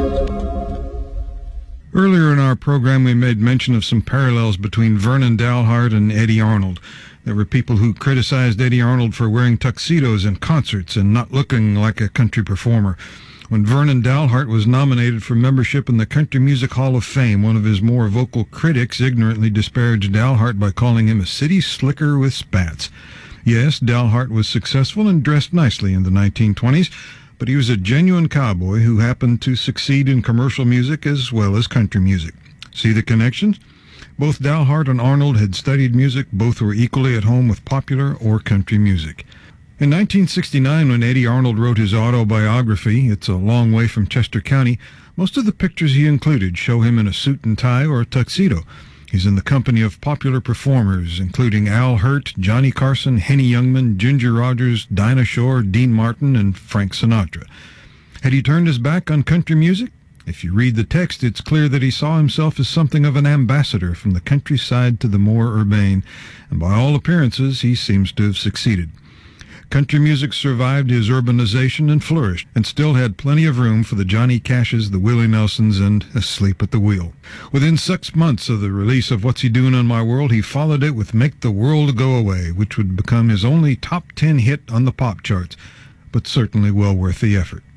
Earlier in our program, we made mention of some parallels between Vernon Dalhart and Eddie Arnold. There were people who criticized Eddie Arnold for wearing tuxedos in concerts and not looking like a country performer. When Vernon Dalhart was nominated for membership in the Country Music Hall of Fame, one of his more vocal critics ignorantly disparaged Dalhart by calling him a city slicker with spats. Yes, Dalhart was successful and dressed nicely in the 1920s, but he was a genuine cowboy who happened to succeed in commercial music as well as country music. See the connections? Both Dalhart and Arnold had studied music. Both were equally at home with popular or country music. In 1969, when Eddie Arnold wrote his autobiography, It's a Long Way from Chester County, most of the pictures he included show him in a suit and tie or a tuxedo. He's in the company of popular performers, including Al Hirt, Johnny Carson, Henny Youngman, Ginger Rogers, Dinah Shore, Dean Martin, and Frank Sinatra. Had he turned his back on country music? If you read the text, it's clear that he saw himself as something of an ambassador from the countryside to the more urbane, and by all appearances, he seems to have succeeded. Country music survived his urbanization and flourished, and still had plenty of room for the Johnny Cashes, the Willie Nelsons, and Asleep at the Wheel. Within 6 months of the release of What's He Doing on My World, he followed it with Make the World Go Away, which would become his only top 10 hit on the pop charts, but certainly well worth the effort.